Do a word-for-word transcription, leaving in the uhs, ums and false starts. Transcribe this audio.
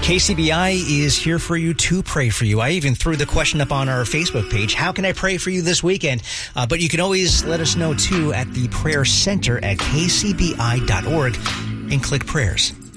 K C B I is here for you to pray for you. I even threw the question up on our Facebook page. How can I pray for you this weekend? Uh, but you can always let us know, too, at the prayer center at k c b i dot org and click prayers.